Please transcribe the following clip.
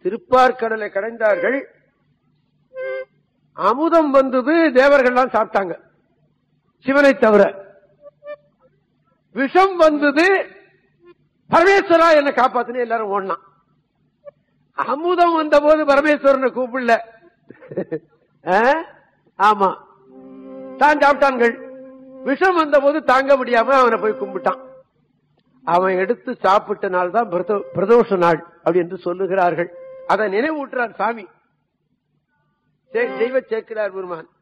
திருப்பார்கடலை கடைந்தார்கள். அமுதம் வந்தது, தேவர்கள்லாம் சாப்பிட்டாங்க சிவனை தவிர. விஷம் வந்தது, பரமேஸ்வரா என்ன காப்பாத்துன்னு எல்லாரும் ஓடலாம். அமுதம் வந்த போது பரமேஸ்வரனை கூப்பிடல. ஆமா, தான் சாப்பிட்டான்கள். விஷம் வந்த போது தாங்க முடியாம அவனை போய் கும்பிட்டான். அவன் எடுத்து சாப்பிட்ட நாள் தான் பிரதோஷ நாள் அப்படி என்று சொல்லுகிறார்கள். அதை நினைவூட்டுறார் சாமி, தெய்வ சேக்கிழார் பெருமான்.